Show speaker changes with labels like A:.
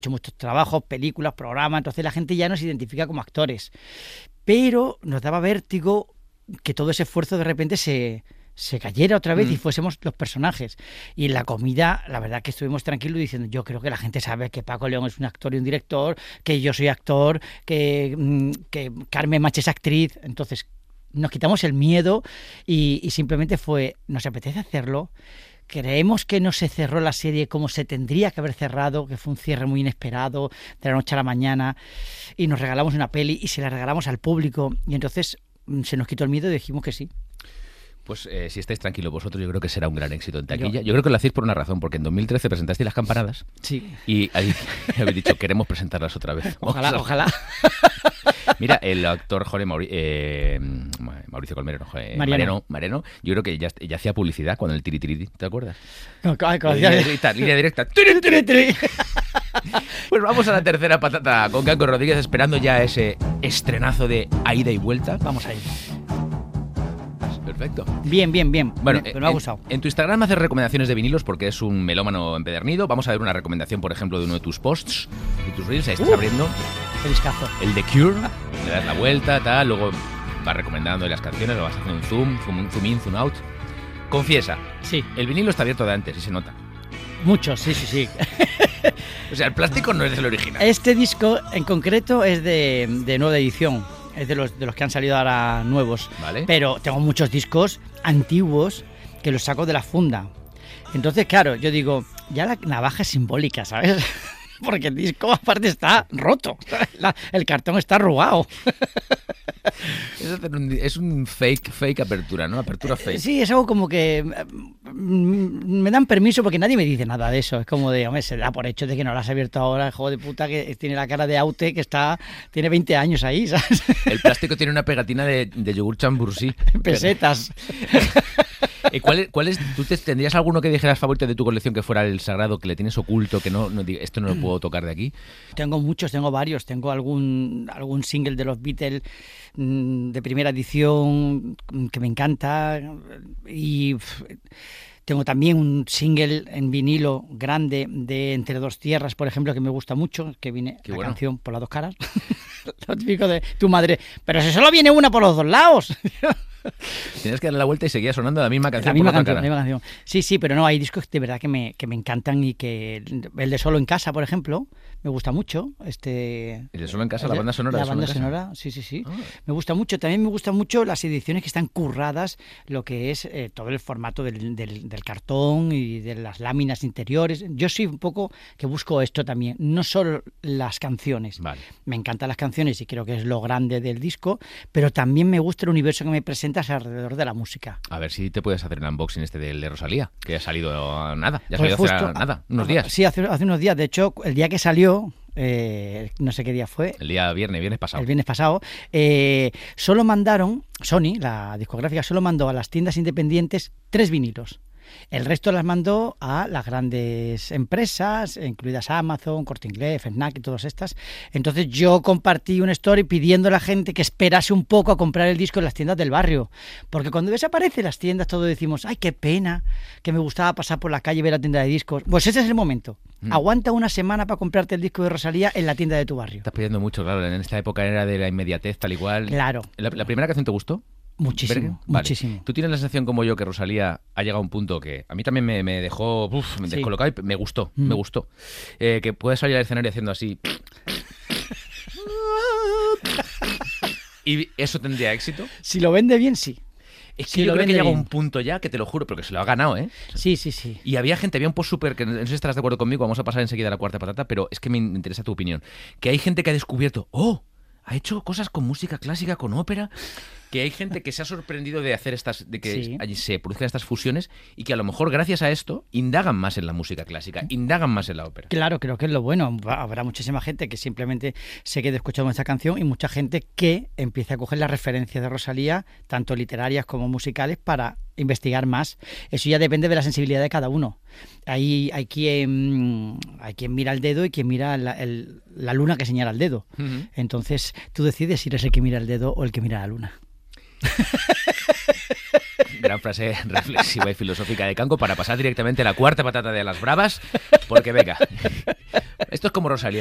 A: hecho muchos trabajos, películas, programas, entonces la gente ya nos identifica como actores. Pero nos daba vértigo que todo ese esfuerzo de repente se cayera otra vez y fuésemos los personajes. Y en la comida, la verdad que estuvimos tranquilos diciendo, yo creo que la gente sabe que Paco León es un actor y un director, que yo soy actor, que Carmen Machi es actriz. Entonces nos quitamos el miedo y simplemente nos apetece hacerlo. Creemos que no se cerró la serie como se tendría que haber cerrado, que fue un cierre muy inesperado, de la noche a la mañana, y nos regalamos una peli y se la regalamos al público. Y entonces se nos quitó el miedo y dijimos que sí.
B: Pues si estáis tranquilos vosotros, yo creo que será un gran éxito en taquilla. Yo creo que lo hacéis por una razón, porque en 2013 presentasteis Las Campanadas.
A: Sí.
B: Y ahí habéis dicho, queremos presentarlas otra vez.
A: Ojalá.
B: Mira, el actor Mauricio Colmenero, Mariano, yo creo que ya hacía publicidad cuando el tiri, ¿te acuerdas?
A: No,
B: línea directa. Pues vamos a la tercera patata con Caco Rodríguez, esperando ya ese estrenazo de A Ida y Vuelta.
A: Vamos a ir.
B: Perfecto.
A: Bien.
B: Bueno,
A: pero me ha gustado.
B: En tu Instagram me haces recomendaciones de vinilos porque es un melómano empedernido. Vamos a ver una recomendación, por ejemplo, de uno de tus posts, de tus reels. Ahí estás abriendo el The Cure, le das la vuelta, tal, luego vas recomendando las canciones, lo vas haciendo un zoom in, zoom out. Confiesa,
A: sí,
B: el vinilo está abierto de antes y se nota.
A: Mucho, sí.
B: O sea, el plástico no es del original.
A: Este disco en concreto es de nueva edición. Es de los que han salido ahora nuevos.
B: Vale.
A: Pero tengo muchos discos antiguos que los saco de la funda. Entonces, claro, yo digo, ya la navaja es simbólica, ¿sabes? Porque el disco aparte está roto. El cartón está arrugado.
B: Es un fake apertura, ¿no? Apertura fake.
A: Sí, es algo como que me dan permiso porque nadie me dice nada de eso. Es como de, hombre, se da por hecho de que no lo has abierto ahora, el juego de puta que tiene la cara de Aute que tiene 20 años ahí, ¿sabes?
B: El plástico tiene una pegatina de yogur chambursí.
A: Pesetas.
B: ¿Cuál es? ¿Tú tendrías alguno que dijeras favorito de tu colección que fuera el sagrado, que le tienes oculto, que esto no lo puedo tocar de aquí?
A: Tengo muchos, tengo varios. Tengo algún single de los Beatles de primera edición que me encanta, y tengo también un single en vinilo grande de Entre dos tierras, por ejemplo, que me gusta mucho, que viene canción por las dos caras. Lo típico de tu madre, pero si solo viene una por los dos lados.
B: Tienes que darle la vuelta y seguía sonando la misma canción.
A: La misma canción. Sí, pero no, hay discos de verdad que me encantan, y que el de Solo en Casa, por ejemplo, me gusta mucho.
B: ¿El de Solo en Casa, la banda sonora?
A: La banda sonora, sí. Ah. Me gusta mucho. También me gustan mucho las ediciones que están curradas, lo que es todo el formato del cartón y de las láminas interiores. Yo soy un poco que busco esto también, no solo las canciones.
B: Vale.
A: Me encantan las canciones y creo que es lo grande del disco, pero también me gusta el universo que me presentas alrededor de la música.
B: A ver si te puedes hacer el unboxing del de Rosalía, que ha salido nada, ya
A: pues
B: salido hace nada, unos días.
A: Sí, hace unos días. De hecho, el día que salió, no sé qué día fue.
B: El día viernes pasado.
A: El viernes pasado. Solo mandaron, Sony, la discográfica, solo mandó a las tiendas independientes 3 vinilos. El resto las mandó a las grandes empresas, incluidas Amazon, Corte Inglés, Fnac y todas estas. Entonces yo compartí una story pidiendo a la gente que esperase un poco a comprar el disco en las tiendas del barrio. Porque cuando desaparecen las tiendas todos decimos, ay, qué pena, que me gustaba pasar por la calle y ver la tienda de discos. Pues ese es el momento. Aguanta una semana para comprarte el disco de Rosalía en la tienda de tu barrio.
B: Estás pidiendo mucho, claro. En esta época era de la inmediatez, tal y cual.
A: Claro.
B: ¿La primera canción te gustó?
A: Muchísimo,
B: vale.
A: Muchísimo.
B: ¿Tú tienes la sensación como yo que Rosalía ha llegado a un punto que a mí también me dejó descolocado y me gustó, me gustó? Que puedes salir al escenario haciendo así. ¿Y eso tendría éxito?
A: Si lo vende bien, sí.
B: Es que yo creo que llega a un punto ya que te lo juro, pero que se lo ha ganado, ¿eh?
A: Sí.
B: Y había un post súper, que no sé si estarás de acuerdo conmigo, vamos a pasar enseguida a la cuarta patata, pero es que me interesa tu opinión. Que hay gente que ha descubierto, ha hecho cosas con música clásica, con ópera, que hay gente que se ha sorprendido de hacer allí se produzcan estas fusiones, y que a lo mejor gracias a esto indagan más en la música clásica, indagan más en la ópera.
A: Claro, creo que es lo bueno. Habrá muchísima gente que simplemente se quede escuchando esta canción, y mucha gente que empiece a coger las referencias de Rosalía, tanto literarias como musicales, para investigar más. Eso ya depende de la sensibilidad de cada uno. Hay quien mira el dedo y quien mira la luna que señala el dedo. Uh-huh. Entonces tú decides si eres el que mira el dedo o el que mira la luna.
B: Gran frase reflexiva y filosófica de Canco para pasar directamente a la cuarta patata de las bravas, porque venga, esto es como Rosalía.